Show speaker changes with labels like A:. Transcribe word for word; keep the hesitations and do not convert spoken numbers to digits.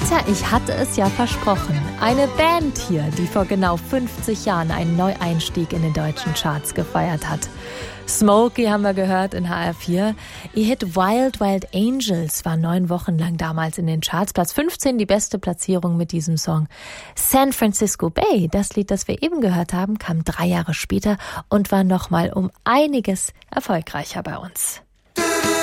A: Tja, ich hatte es ja versprochen. Eine Band hier, die vor genau fünfzig Jahren einen Neueinstieg in den deutschen Charts gefeiert hat. Smokey haben wir gehört in H R vier. Ihr Hit Wild Wild Angels war neun Wochen lang damals in den Charts. Platz fünfzehn, die beste Platzierung mit diesem Song. San Francisco Bay, das Lied, das wir eben gehört haben, kam drei Jahre später und war nochmal um einiges erfolgreicher bei uns.